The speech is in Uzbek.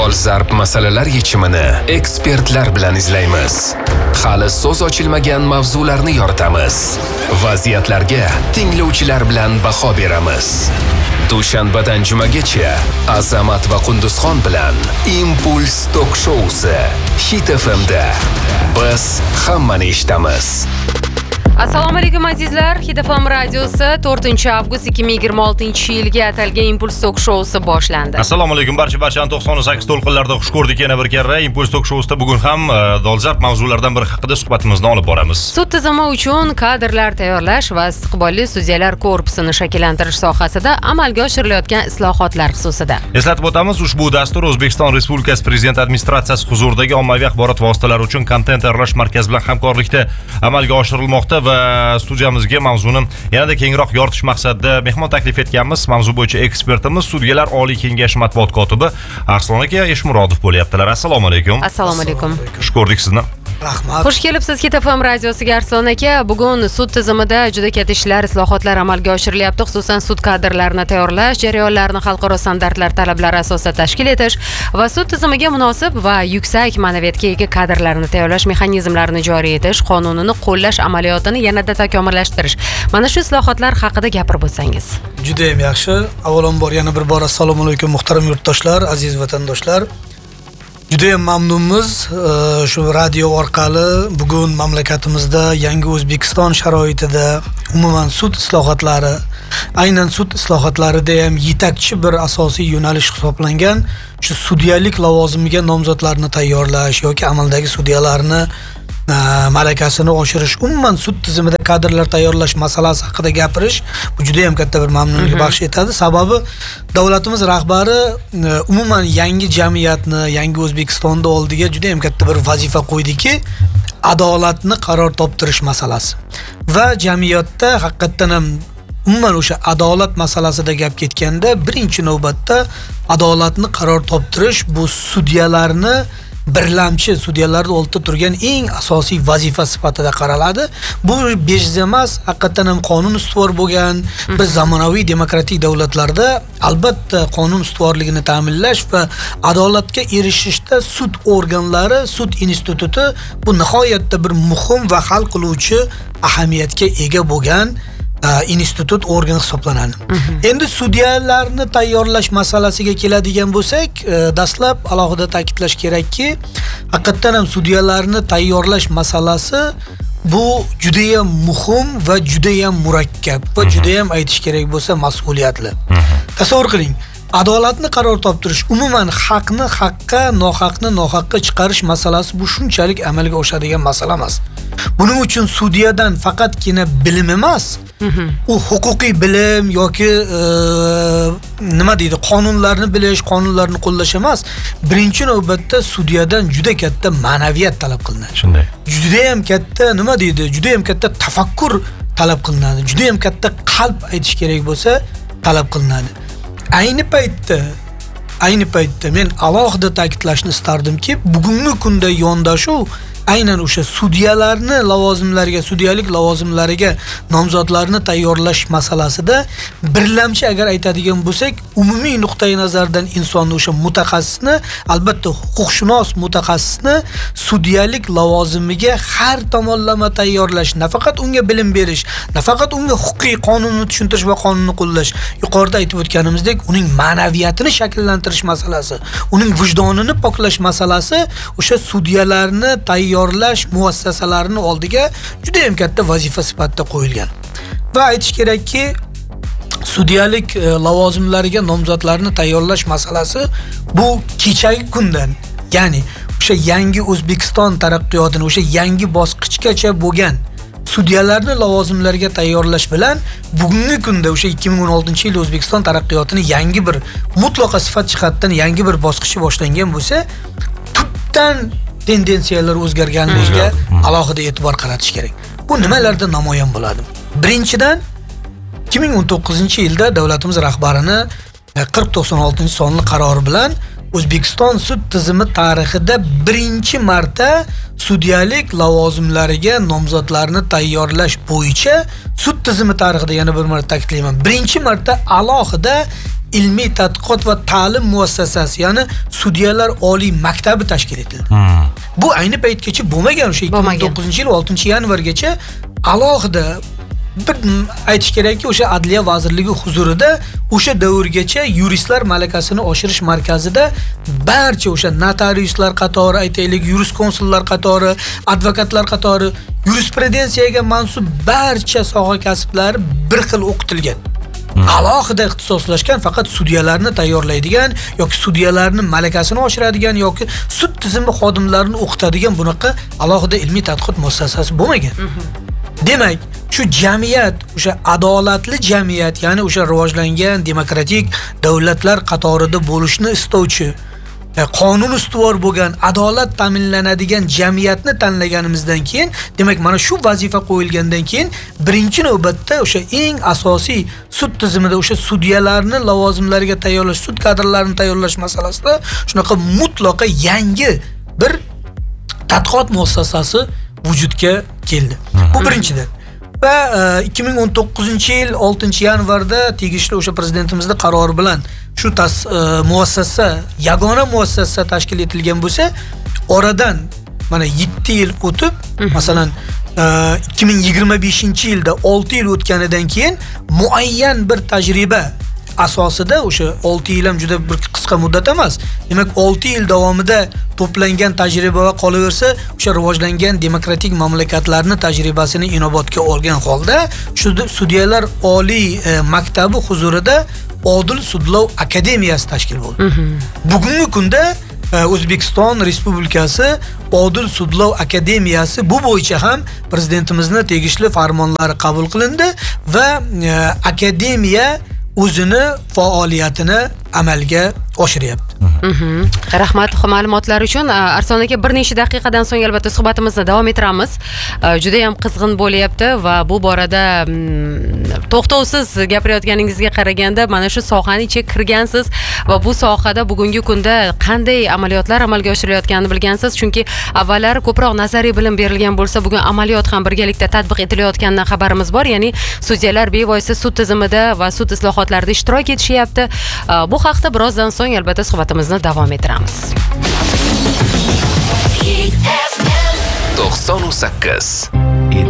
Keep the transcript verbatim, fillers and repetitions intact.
dolzarb masalalar yechimini ekspertlar bilan izlaymiz. Hali so'z ochilmagan mavzularni yoritamiz. Vaziyatlarga tinglovchilar bilan baho beramiz. Dushanbadan jumagacha Azamat va Qunduzxon bilan Impuls Tok Showsi Hit F M da. Biz hammani eshitamiz. Assalomu alaykum azizlar. Hit F M radiosi to'rtinchi avgust ikki ming yigirma oltinchi yilga atalgan Impuls Tok Showsi boshlandi. Assalomu alaykum barcha barchani to'qson sakkiz to'lqinlarda xush ko'rdik yana bir karra. Impuls Tok Showsida bugun ham dolzarb mavzulardan biri haqida suhbatimizni olib boramiz. Sud tizimi uchun kadrlar tayyorlash va istiqbolli sudyalar korpusini shakllantirish sohasida amalga oshirilayotgan islohotlar xususida. Eslatib o'tamiz, ushbu dastur O'zbekiston Respublikasi Prezident administratsiyasi huzuridagi ommaviy axborot vositalari uchun kontent tayyorlash markazi bilan hamkorlikda amalga oshirilmoqda va studiyamizga mavzuni yanada kengroq yoritish maqsadida mehmon taklif etganmiz. Mavzu bo'yicha ekspertimiz Sudyalar Oliy Kengashi matbuot kotibi Arslon aka Eshmurodov bo'lyaptilar. Assalomu alaykum. Assalomu alaykum. Xush ko'rdik sizni. Rahmat. Xush kelibsiz Hit F M radiosiga Arslon aka. Bugun sud tizimida juda katta ishlar, islohotlar amalga oshirilyapti. Xususan sud kadrlarini tayyorlash, jarayonlarni xalqaro standartlar talablari asosida tashkil etish va sud tizimiga munosib va yuksak ma'naviyatga ega kadrlarni tayyorlash mexanizmlarini joriy etish, qonunini qo'llash amaliyotini yanada takomillashtirish. Mana shu islohotlar haqida gapirib o'tsangiz. Juda ham yaxshi. Avvalambor yana bir bor assalomu alaykum muhtaram yurtdoshlar, aziz vatandoshlar. Juda ham mamnunmiz shu radio orqali bugun mamlakatimizda yangi O'zbekiston sharoitida umuman sud islohotlari, aynan sud islohotlarida ham yetakchi bir asosiy yo'nalish hisoblangan shu sudyalik lavozimiga nomzodlarni tayyorlash yoki amaldagi sudyalarni malakasini oshirish, umuman sud tizimida kadrlar tayyorlash masalasi haqida gapirish bu juda ham katta bir mamnuniyat baxsh etadi. Sababi davlatimiz rahbari umuman yangi jamiyatni, yangi O'zbekistonni oldiga juda ham katta bir vazifa qo'ydiki, adolatni qaror toptirish masalasi. Va jamiyatda haqiqatan ham umuman o'sha adolat masalasida gap ketganda birinchi navbatda adolatni qaror toptirish bu sudyalarni birlamchi sudyalarning oldida turgan eng asosiy vazifa sifatida qaraladi. Bu bejiz emas, haqiqatan ham qonun ustuvor bo'lgan bir zamonaviy demokratik davlatlarda albatta qonun ustuvorligini ta'minlash va adolatga erishishda sud organlari, sud instituti bu nihoyatda bir muhim va hal qiluvchi ahamiyatga ega bo'lgan institut organ hisoblanadi. Endi sudyalarni tayyorlash masalasiga keladigan bo'lsak, dastlab alohida ta'kidlash kerakki, haqiqatan ham sudyalarni tayyorlash masalasi bu juda ham muhim va juda ham murakkab va juda ham aytish kerak bo'lsa mas'uliyatli. Tasavvur qiling, adolatni qaror toptirish, umuman haqni haqqa, nohaqni nohaqqa chiqarish masalasi bu shunchalik amalga oshadigan masala emas. Buning uchun sudyadan faqatgina bilim emas, u huquqiy bilim yoki e, nima deydi, qonunlarni bilish, qonunlarni qo'llash emas, birinchi navbatda sudyadan juda katta ma'naviyat talab qilinadi. Shunday. Juda ham katta nima deydi, juda ham katta tafakkur talab qilinadi. Juda ham katta qalb aytish kerak bo'lsa talab qilinadi. Ayni paytda ayni paytda men alohida ta'kidlashni istardimki, bugungi kunda yondashuv aynan o'sha sudyalarni lavozimlariga, sudyalik lavozimlariga nomzodlarni tayyorlash masalasida birlamchi agar aytadigan bo'lsak, umumiy nuqtai nazardan insonni o'sha mutaxassisni, albatta huquqshunos mutaxassisni sudyalik lavozimiga har tomonlama tayyorlash, nafaqat unga bilim berish, nafaqat unga huquqiy qonunni tushuntirish va qonunni qo'llash, yuqorida aytib o'tganimizdek uning ma'naviyatini shakllantirish masalasi, uning vijdonini poklash masalasi o'sha sudyalarni tayyor tayyorlash muassasalarini oldiga juda ham katta vazifa sifatida qo'yilgan. Va aytish kerakki, sudyalik lavozimlariga nomzodlarni tayyorlash masalasi bu kechagi kundan, ya'ni o'sha yangi O'zbekiston taraqqiyotini, o'sha yangi bosqichgacha bo'lgan sudyalarni lavozimlariga tayyorlash bilan bugungi kunda o'sha ikki ming o'n oltinchi yil O'zbekiston taraqqiyotini yangi bir mutlaqo sifat jihatdan yangi bir bosqichi boshlangan bo'lsa, tubdan tendensiyalar o'zgarganligiga alohida e'tibor qaratish kerak. Bu nimalarda namoyon bo'ladi? Birinchidan, ikki ming o'n to'qqizinchi yilda davlatimiz rahbarining qirq to'qson oltinchi sonli qarori bilan O'zbekiston sud tizimi tarixida birinchi marta sudyalik lavozimlariga nomzodlarni tayyorlash bo'yicha sud tizimi tarixida yana bir marta ta'kidlayman. Birinchi marta alohida ilmiy tadqiqot va ta'lim muassasasi, ya'ni sudyalar oliy maktabi tashkil etildi. Hmm. Bu ayni paytgacha bo'lmagan, o'sha ikki ming to'qqizinchi yil oltinchi yanvargacha alohida bir aytish kerakki, o'sha Adliya vazirligi huzurida o'sha davrgacha yuristlar malakasini oshirish markazida barcha o'sha notariuslar qatori, aytaylik, yuriskonsullar qatori, advokatlar qatori, yurisprudensiyaga mansub barcha soha kasblari bir xil o'qitilgan. Alohida ixtisoslashgan, faqat sudyalarni tayyorlaydigan yoki sudyalarni malakasini oshiradigan yoki sud tizimi xodimlarini o'qitadigan bunaqa alohida ilmiy tadqiqot muassasasi bo'lmagan. Demak, shu jamiyat, o'sha adolatli jamiyat, ya'ni o'sha rivojlangan demokratik davlatlar qatorida bo'lishni istovchi, qonun ustuvor bo'lgan, adolat ta'minlanadigan jamiyatni tanlaganimizdan keyin, demak, mana shu vazifa qo'yilgandan keyin birinchi navbatda o'sha eng asosiy sud tizimida o'sha sudyalarni lavozimlariga tayyorlash, sud kadrlarini tayyorlash masalasida shunaqa mutlaqo yangi bir tadqiqot muassasasi vujudga keldi. Bu birinchidan. Va ikki ming o'n to'qqizinchi yil oltinchi yanvarda tegishli o'sha prezidentimizning qarori bilan shu tas muassasa, yagona muassasa tashkil etilgan bo'lsa, oradan mana yetti yil o'tib, masalan, ikki ming yigirma beshinchi yilda olti yil o'tganidan keyin muayyan bir tajriba asosida, o'sha olti yil ham juda bir qisqa muddat emas. Demak, olti yil davomida to'plangan tajriba va qolaversa, o'sha rivojlangan demokratik mamlakatlarning tajribasini inobatga olgan holda, shu sudyalar oliy e, maktabi huzurida Odil sudlov akademiyasi tashkil bo'ldi. Bugungi kunda e, O'zbekiston Respublikasi Odil sudlov akademiyasi bu bo'yicha ham prezidentimizning tegishli farmonlari qabul qilindi va e, akademiya o'zini faoliyatini amalga oshiryapti. Rahmat ma'lumotlar uchun. Arslon aka, bir necha daqiqadan so'ng albatta suhbatimizni davom ettiramiz. Juda ham qizg'in bo'lyapti va bu borada to'xtovsiz gapirayotganingizga qaraganda mana shu sohani ichiga kirgansiz va bu sohada bugungi kunda qanday amaliyotlar amalga oshirilayotganini bilgansiz. Chunki avvallari ko'proq nazariy bilim berilgan bo'lsa, bugun amaliyot ham birgalikda tatbiq etilayotganidan xabarimiz bor. Ya'ni sudyalar bevosita sud tizimida va sud islohotlarida ishtirok etishyapti. Bu haqda birozdan so'ng albatta suhbatimizni davom ettiramiz. to'qson sakkiz